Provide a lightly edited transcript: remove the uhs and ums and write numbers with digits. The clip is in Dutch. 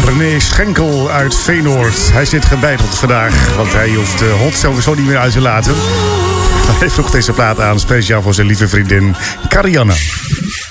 René Schenkel uit Veenoord. Hij zit gebeiteld vandaag, want hij hoeft Hot sowieso niet meer uit te laten. Hij vroeg deze plaat aan, speciaal voor zijn lieve vriendin Karianne.